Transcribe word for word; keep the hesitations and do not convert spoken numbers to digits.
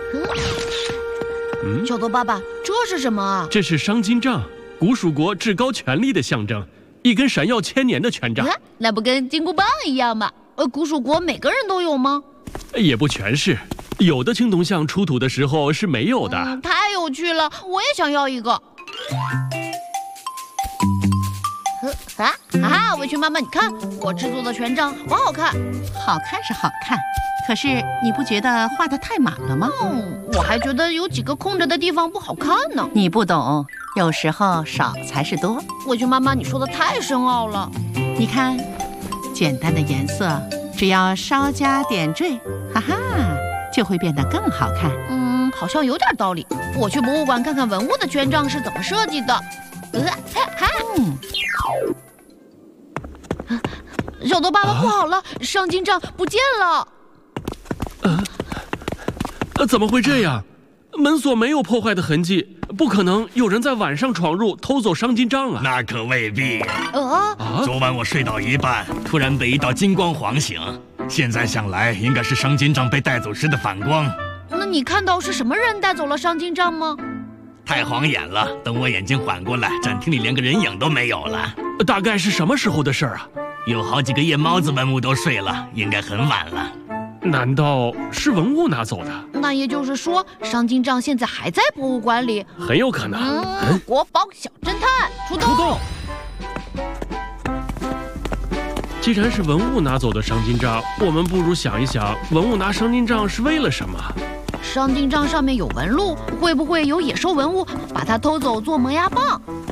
嗯，小头爸爸，这是什么啊？ 这是商金杖，古蜀国至高权力的象征，一根闪耀千年的权杖。 啊、那不跟金箍棒一样吗？呃，古蜀国每个人都有吗？ 也不全是，有的青铜像出土的时候是没有的。 嗯、太有趣了，我也想要一个。啊啊！委屈妈妈，你看我制作的权杖好不好看？ 好看是好看，可是你不觉得画得太满了吗？ 嗯，我还觉得有几个空着的地方不好看呢。 你不懂，有时候少才是多。 委屈妈妈，你说的太深奥了。 你看，简单的颜色，只要稍加点缀，哈哈，就会变得更好看。 嗯，好像有点道理。我去博物馆看看文物的权杖是怎么设计的。呃，哈哈。嗯。小头爸爸，不好了，啊、商金杖不见了。 呃，呃，怎么会这样？门锁没有破坏的痕迹，不可能有人在晚上闯入偷走商金杖啊！ 那可未必。 啊！ 昨晚我睡到一半，突然被一道金光晃醒，现在想来，应该是商金杖被带走时的反光。 那你看到是什么人带走了商金杖吗？ 太晃眼了，等我眼睛缓过来，展厅里连个人影都没有了。 大概是什么时候的事啊？ 有好几个夜猫子文物都睡了，应该很晚了。 难道是文物拿走的？ 那也就是说，商金杖现在还在博物馆里？ 很有可能。 嗯，国宝小侦探出动！ 出动！既然是文物拿走的商金杖，我们不如想一想，文物拿商金杖是为了什么？ 商金杖上面有纹路，会不会有野兽文物把它偷走做磨牙棒？